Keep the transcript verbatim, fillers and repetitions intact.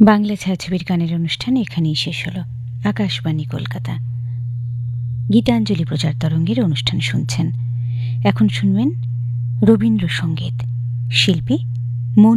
বাংলা ছায়াছবির গানের অনুষ্ঠান এখানেই শেষ হলো। আকাশবাণী কলকাতা, গীতাঞ্জলি প্রচার তরঙ্গের অনুষ্ঠান শুনছেন। এখন শুনবেন রবীন্দ্রসঙ্গীত, শিল্পী